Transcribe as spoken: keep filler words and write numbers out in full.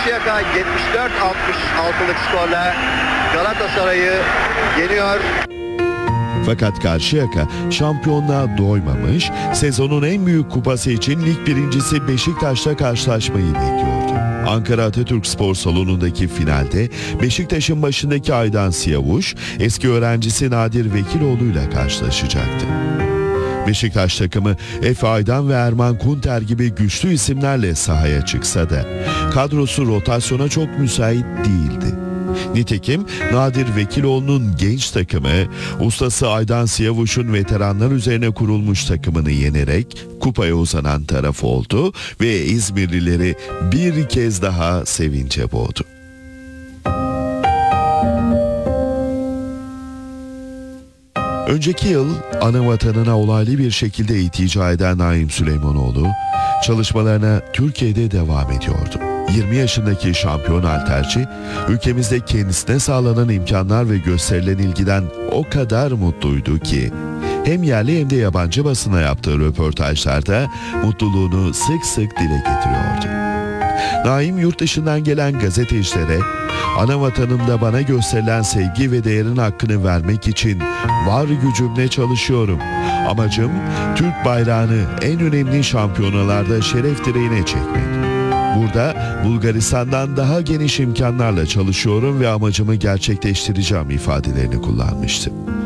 Karşıyaka yetmiş dört altmış altılık skorla Galatasaray'ı yeniyor. Fakat Karşıyaka şampiyonluğa doymamış, sezonun en büyük kupası için lig birincisi Beşiktaş'la karşılaşmayı bekliyordu. Ankara Atatürk Spor Salonu'ndaki finalde Beşiktaş'ın başındaki Aydan Siyavuş, eski öğrencisi Nadir Vekiloğlu'yla karşılaşacaktı. Beşiktaş takımı Efe Aydan ve Erman Kunter gibi güçlü isimlerle sahaya çıksa da kadrosu rotasyona çok müsait değildi. Nitekim Nadir Vekiloğlu'nun genç takımı, ustası Aydan Siyavuş'un veteranlar üzerine kurulmuş takımını yenerek kupaya uzanan taraf oldu ve İzmirlileri bir kez daha sevince boğdu. Önceki yıl ana vatanına olaylı bir şekilde iltica eden Naim Süleymanoğlu, çalışmalarına Türkiye'de devam ediyordu. yirmi yaşındaki şampiyon halterci, ülkemizde kendisine sağlanan imkanlar ve gösterilen ilgiden o kadar mutluydu ki, hem yerli hem de yabancı basına yaptığı röportajlarda mutluluğunu sık sık dile getiriyordu. Naim yurt dışından gelen gazetecilere, ana vatanımda bana gösterilen sevgi ve değerin hakkını vermek için var gücümle çalışıyorum. Amacım Türk bayrağını en önemli şampiyonalarda şeref direğine çekmek. Burada Bulgaristan'dan daha geniş imkanlarla çalışıyorum ve amacımı gerçekleştireceğim ifadelerini kullanmıştı.